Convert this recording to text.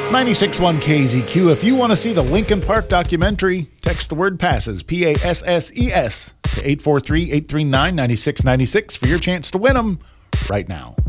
96.1 KZQ. If you want to see the Lincoln Park documentary, text the word PASSES, PASSES, to 843-839-9696 for your chance to win them right now.